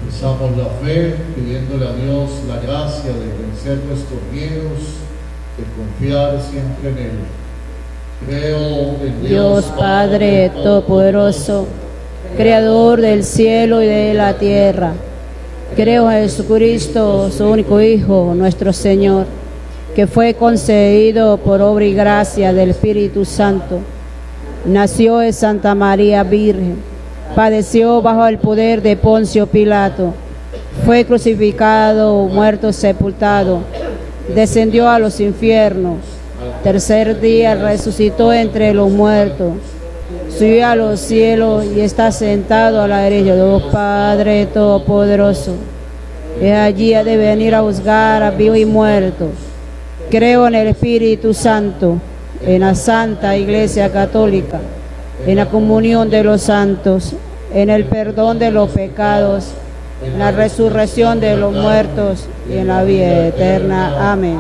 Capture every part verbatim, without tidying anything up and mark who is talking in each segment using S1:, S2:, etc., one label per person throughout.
S1: Profesamos la fe pidiéndole a Dios la gracia de vencer nuestros miedos, de confiar siempre en Él. Creo en
S2: Dios Padre Todopoderoso, Creador del cielo y de la tierra. Creo en Jesucristo, su único Hijo, nuestro Señor, que fue concebido por obra y gracia del Espíritu Santo. Nació de Santa María Virgen, padeció bajo el poder de Poncio Pilato, fue crucificado, muerto, sepultado, descendió a los infiernos, tercer día resucitó entre los muertos, subió a los cielos y está sentado a la derecha de Dios Padre Todopoderoso. Y allí ha de venir a juzgar a vivos y muertos. Creo en el Espíritu Santo, en la Santa Iglesia Católica, en la comunión de los santos, en el perdón de los pecados, en la resurrección de los muertos y en la vida eterna. Amén.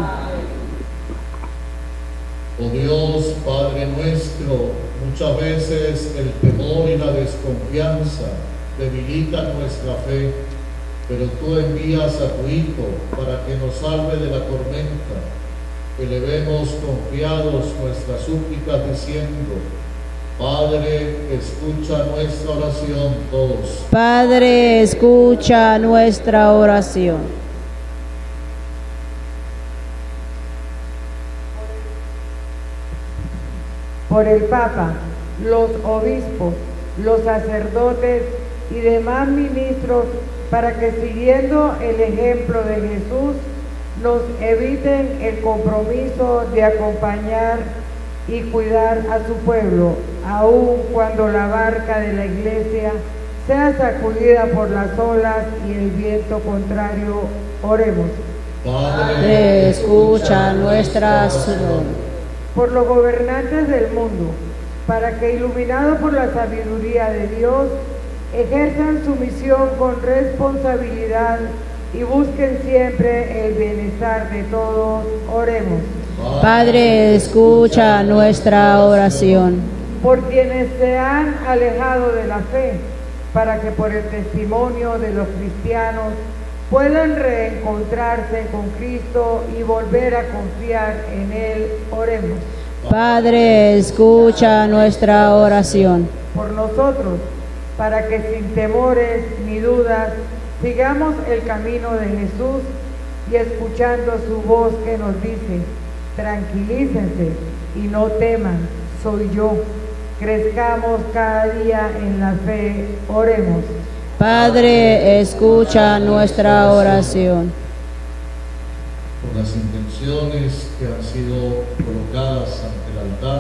S1: Oh Dios, Padre nuestro, muchas veces el temor y la desconfianza debilitan nuestra fe, pero tú envías a tu Hijo para que nos salve de la tormenta. Elevemos confiados nuestras súplicas diciendo: Padre, escucha nuestra oración todos.
S2: Padre, escucha nuestra oración.
S3: Por el Papa, los obispos, los sacerdotes y demás ministros, para que siguiendo el ejemplo de Jesús, nos eviten el compromiso de acompañar y cuidar a su pueblo, aun cuando la barca de la Iglesia sea sacudida por las olas y el viento contrario. Oremos.
S2: Padre, escucha nuestra oración.
S3: Por los gobernantes del mundo, para que, iluminados por la sabiduría de Dios, ejerzan su misión con responsabilidad y busquen siempre el bienestar de todos. Oremos.
S2: Padre, escucha nuestra oración.
S3: Por quienes se han alejado de la fe, para que por el testimonio de los cristianos puedan reencontrarse con Cristo y volver a confiar en Él. Oremos.
S2: Padre, escucha nuestra oración.
S3: Por nosotros, para que sin temores ni dudas sigamos el camino de Jesús y escuchando su voz que nos dice: tranquilícense y no teman, soy yo. Crezcamos cada día en la fe. Oremos.
S2: Padre, escucha nuestra oración.
S1: Por las intenciones que han sido colocadas ante el altar,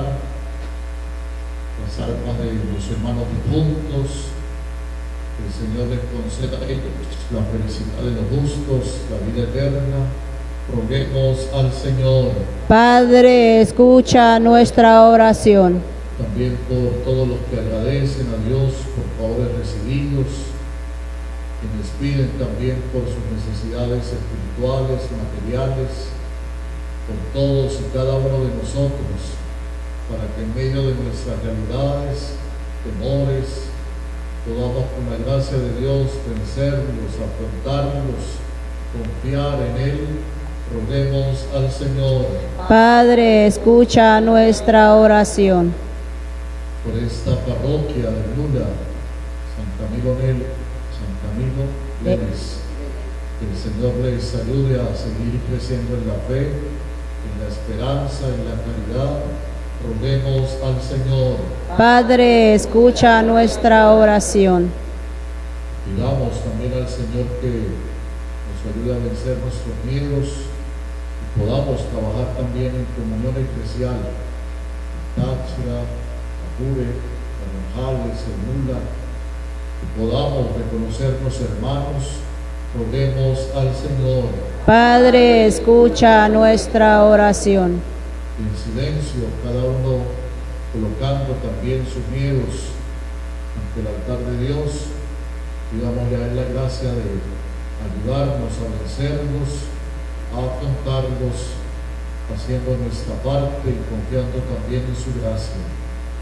S1: las almas de los hermanos difuntos, que el Señor les conceda a ellos la felicidad de los justos, la vida eterna. Roguemos al Señor.
S2: Padre, escucha nuestra oración.
S1: También por todos los que agradecen a Dios por favores recibidos, quienes piden también por sus necesidades espirituales, materiales, por todos y cada uno de nosotros, para que en medio de nuestras realidades, temores, podamos con la gracia de Dios vencerlos, afrontarlos, confiar en Él. Roguemos al Señor.
S2: Padre, escucha nuestra oración.
S1: Por esta parroquia de Lula, San Camilo Nel, San Camilo Lenes, que el Señor les ayude a seguir creciendo en la fe, en la esperanza, en la caridad. Roguemos al Señor.
S2: Padre, escucha nuestra oración.
S1: Pidamos también al Señor que nos ayude a vencer nuestros miedos y podamos trabajar también en comunión eclesial, Táchira, Apure, Naranjales, en Lula, que podamos reconocernos hermanos. Roguemos al Señor.
S2: Padre, escucha nuestra oración.
S1: En silencio, cada uno colocando también sus miedos ante el altar de Dios, pidámosle a Él la gracia de ayudarnos a vencerlos, a afrontarlos, haciendo nuestra parte y confiando también en su gracia.